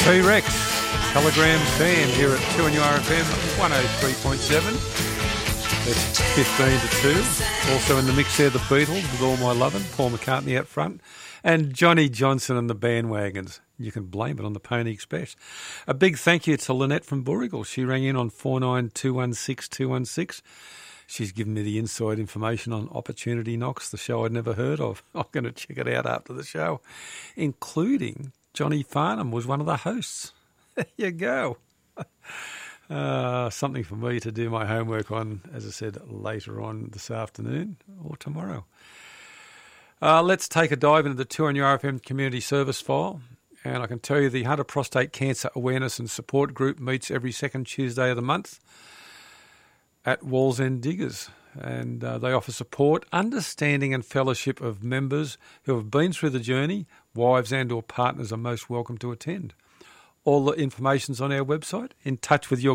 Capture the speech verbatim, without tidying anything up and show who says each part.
Speaker 1: T-Rex, Telegram Band here at two N U R F M one oh three point seven. It's fifteen to two. Also in the mix there, the Beatles with All My Lovin', Paul McCartney out front, and Johnny Johnson and the Bandwagons. You can blame it on the Pony Express. A big thank you to Lynette from Boorrigal. She rang in on four nine two one six two one six. She's given me the inside information on Opportunity Knocks, the show I'd never heard of. I'm going to check it out after the show, including Johnny Farnham was one of the hosts. There you go. Uh, something for me to do my homework on, as I said, later on this afternoon or tomorrow. Uh, let's take a dive into the two N U R F M Community Service file. And I can tell you the Hunter Prostate Cancer Awareness and Support Group meets every second Tuesday of the month at Wallsend Diggers. And uh, they offer support, understanding and fellowship of members who have been through the journey. Wives and or partners are most welcome to attend. All the information's on our website. In touch with your